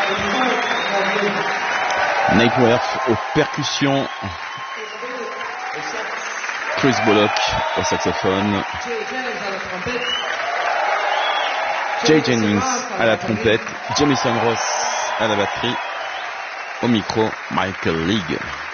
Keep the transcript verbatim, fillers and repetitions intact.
Nightworth aux percussions. Chris Bullock au saxophone. Jay Jennings à la trompette. Jamison Ross à la batterie. Au micro, Michael League.